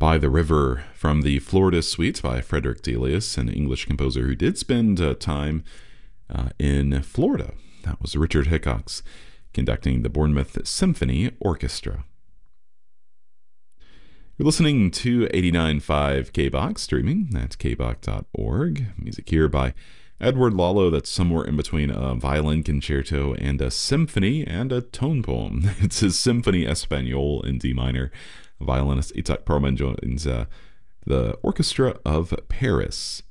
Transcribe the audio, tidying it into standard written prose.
By the River from the Florida Suite by Frederick Delius, an English composer who did spend time in Florida. That was Richard Hickox conducting the Bournemouth Symphony Orchestra. You're listening to 89.5 KBOX, streaming at kbox.org. Music here by Edward Lalo, that's somewhere in between a violin concerto and a symphony and a tone poem. It's his Symphony Espagnole in D minor. Violinist Itzhak Perlman joins the Orchestra of Paris.